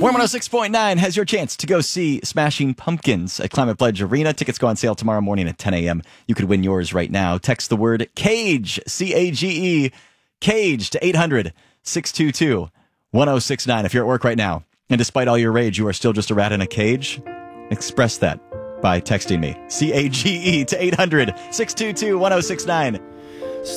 Warm 106.9 has your chance to go see Smashing Pumpkins at Climate Pledge Arena. Tickets go on sale tomorrow morning at 10 a.m. You could win yours right now. Text the word CAGE, C-A-G-E, CAGE to 800-622-1069. If you're at work right now, and despite all your rage, you are still just a rat in a cage, express that by texting me, CAGE to 800-622-1069.